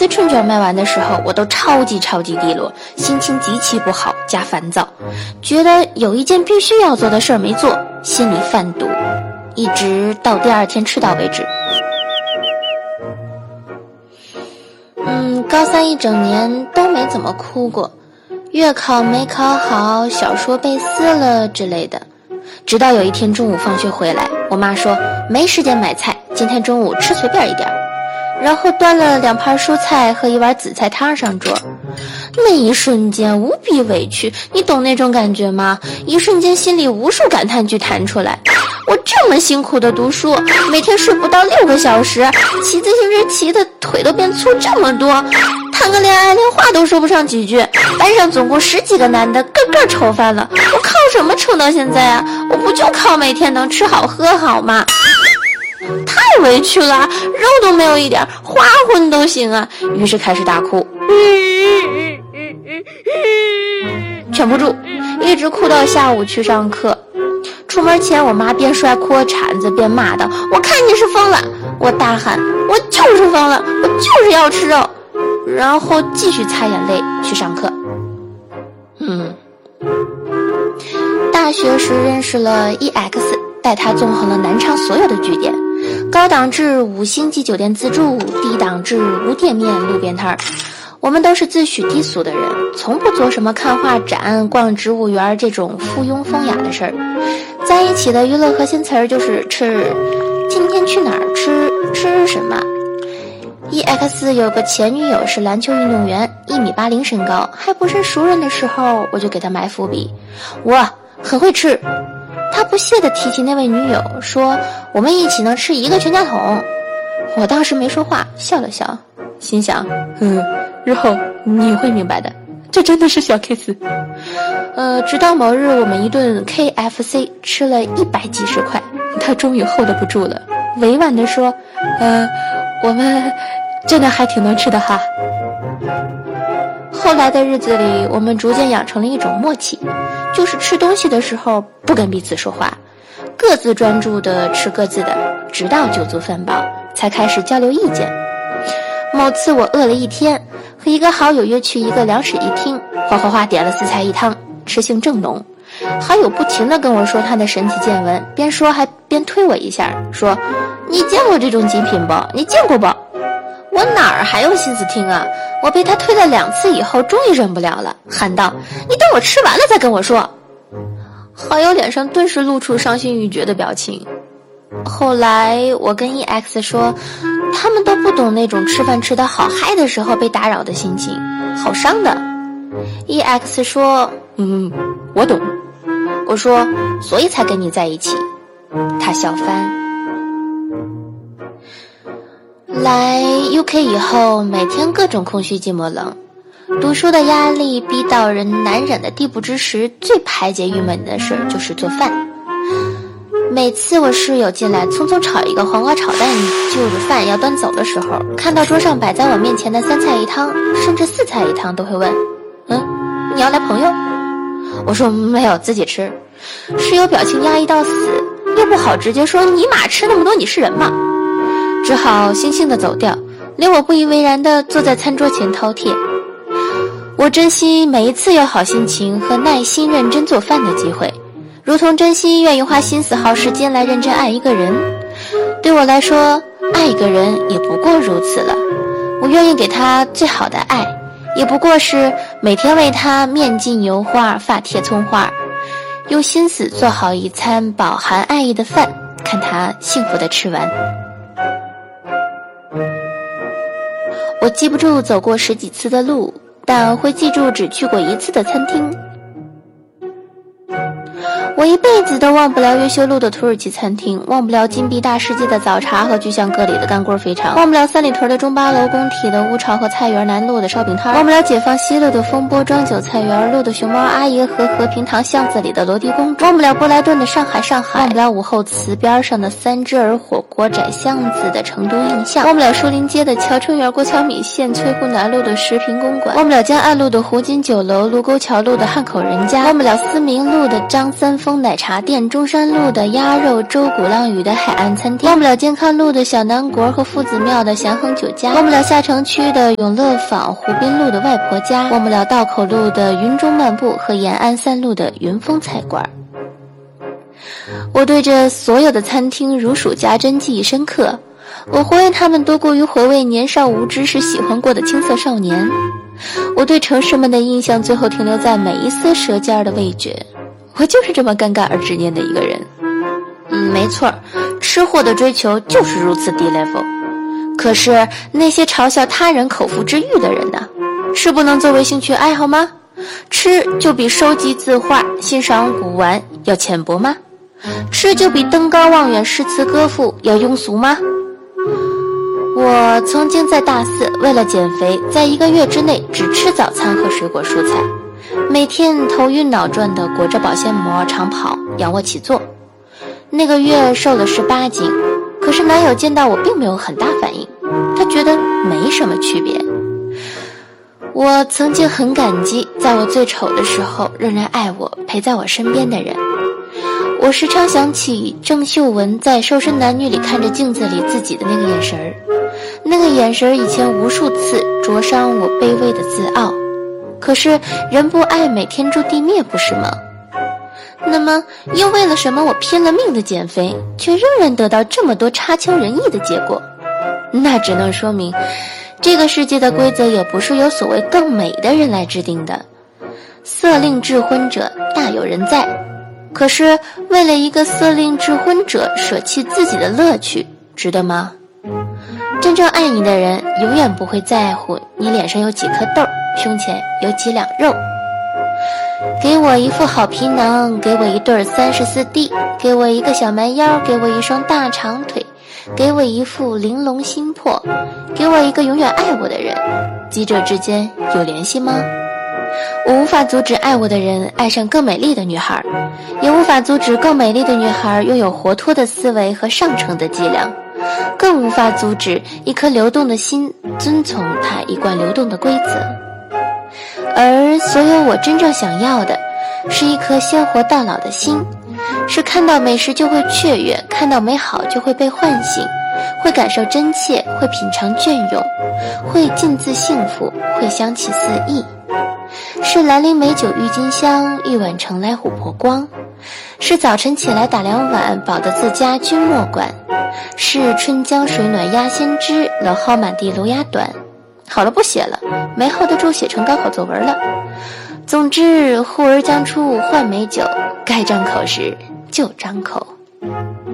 春卷卖完的时候，我都超级低落，心情极其不好加烦躁，觉得有一件必须要做的事儿没做，心里犯堵，一直到第二天吃到为止。高三一整年都没怎么哭过，月考没考好，小说背撕了之类的。直到有一天中午放学回来，我妈说没时间买菜，今天中午吃随便一点，然后端了2盘蔬菜和一碗紫菜汤上桌。那一瞬间无比委屈，你懂那种感觉吗？一瞬间心里无数感叹句弹出来。我这么辛苦的读书，每天睡不到6个小时，骑自行车骑的腿都变粗这么多，谈个恋爱连话都说不上几句，班上总共10几个男的，个个愁翻了。我靠什么撑到现在啊？我不就靠每天能吃好喝好吗？太委屈了，肉都没有一点，花荤都行啊。于是开始大哭，劝不住，一直哭到下午去上课。出门前，我妈边摔锅铲子边骂道：“我看你是疯了！”我大喊：“我就是疯了，我就是要吃肉！”然后继续擦眼泪去上课。大学时认识了 EX， 带他纵横了南昌所有的据点，高档至5星级酒店自助，低档至无店面路边摊儿。我们都是自诩低俗的人，从不做什么看画展、逛植物园这种附庸风雅的事儿。在一起的娱乐核心词儿就是吃，今天去哪儿吃什么。EX 有个前女友是篮球运动员，1.80米身高，还不是熟人的时候，我就给他埋伏笔，我很会吃。他不屑地提起那位女友，说我们一起能吃1个全家桶。我当时没说话，笑了笑，心想日后你会明白的，这真的是小 case。直到某日我们一顿 KFC 吃了100几十块，他终于 hold 不住了，委婉地说我们真的还挺能吃的哈。后来的日子里，我们逐渐养成了一种默契，就是吃东西的时候不跟彼此说话，各自专注地吃各自的，直到酒足饭饱才开始交流意见。某次我饿了一天，和一个好友约去一个两室一厅，哗点了4菜1汤，吃性正浓。好友不停地跟我说他的神奇见闻，边说还边推我一下，说你见过这种极品不？你见过不？我哪儿还有心思听啊？我被他推了2次以后，终于忍不了了，喊道：你等我吃完了再跟我说。好友脸上顿时露出伤心欲绝的表情。后来我跟 EX 说，他们都不懂那种吃饭吃得好嗨的时候被打扰的心情，好伤的。EX 说我懂。我说所以才跟你在一起。他笑翻。来 UK 以后，每天各种空虚寂寞冷，读书的压力逼到人难忍的地步之时，最排解郁闷的事就是做饭。每次我室友进来匆匆炒一个黄瓜炒蛋就着饭要端走的时候，看到桌上摆在我面前的3菜1汤甚至4菜1汤，都会问你要来朋友？我说没有，自己吃。室友表情压抑到死，又不好直接说你妈吃那么多你是人吗？只好悻悻地走掉，留我不以为然地坐在餐桌前饕餮。我珍惜每一次有好心情和耐心认真做饭的机会，如同珍惜愿意花心思耗时间来认真爱一个人。对我来说，爱一个人也不过如此了。我愿意给他最好的爱，也不过是每天为他面浸油花，发贴葱花，用心思做好一餐饱含爱意的饭，看他幸福地吃完。我记不住走过10几次的路，但会记住只去过1次的餐厅。我一辈子都忘不了越秀路的土耳其餐厅，忘不了金币大世界的早茶和巨象阁里的干锅肥肠，忘不了三里屯的中巴楼工体的乌巢和菜园南路的烧饼摊，忘不了解放西路的风波庄韭菜园路的熊猫阿姨和和平堂巷子里的罗迪公主，忘不了波莱顿的上海，忘不了武后祠边上的3只耳火锅窄巷子的成都印象，忘不了树林街的乔春园过桥米线，翠湖南路的石屏公馆，忘不了江岸路的湖金酒楼，卢沟桥路的汉口人家，忘不了思明路的张三丰风奶茶店中山路的鸭肉周鼓浪屿的海岸餐厅，忘不了健康路的小南国和夫子庙的祥恒酒家，忘不了下城区的永乐坊湖滨路的外婆家，忘不了道口路的云中漫步和延安三路的云峰菜馆。我对这所有的餐厅如数家珍，记忆深刻。我回味他们多过于回味年少无知时喜欢过的青涩少年。我对城市们的印象最后停留在每一丝舌尖的味觉。我就是这么尴尬而执念的一个人。没错，吃货的追求就是如此低 level。可是那些嘲笑他人口腹之欲的人呢？是不能作为兴趣爱好吗？吃就比收集字画、欣赏古玩要浅薄吗？吃就比登高望远诗词歌赋要庸俗吗？我曾经在大四为了减肥，在1个月之内只吃早餐和水果蔬菜，每天头晕脑转的裹着保鲜膜长跑仰卧起坐。那个月瘦了18斤，可是男友见到我并没有很大反应，他觉得没什么区别。我曾经很感激在我最丑的时候仍然爱我陪在我身边的人。我时常想起郑秀文在《瘦身男女》里看着镜子里自己的那个眼神儿，那个眼神儿以前无数次灼伤我卑微的自傲。可是人不爱美天诛地灭，不是吗？那么又为了什么我拼了命的减肥，却仍然得到这么多差强人意的结果？那只能说明这个世界的规则也不是由所谓更美的人来制定的。色令智昏者大有人在，可是为了一个色令智昏者舍弃自己的乐趣，值得吗？真正爱你的人永远不会在乎你脸上有几颗痘，胸前有几两肉。给我一副好皮囊，给我一对34D，给我一个小蛮腰，给我一双大长腿，给我一副玲珑心魄，给我一个永远爱我的人。几者之间有联系吗？我无法阻止爱我的人爱上更美丽的女孩，也无法阻止更美丽的女孩拥有活脱的思维和上乘的伎俩，更无法阻止一颗流动的心遵从它一贯流动的规则。而所有我真正想要的，是一颗鲜活到老的心，是看到美食就会雀跃，看到美好就会被唤醒，会感受真切，会品尝隽永，会尽自幸福，会香气四溢。是兰陵美酒郁金香，一碗盛来琥珀光；是早晨起来打2碗，饱得自家君莫管；是春江水暖鸭先知，老蒿满地芦芽短。好了，不写了，没 hold 得住写成高考作文了。总之，呼儿将出换美酒，该张口时就张口。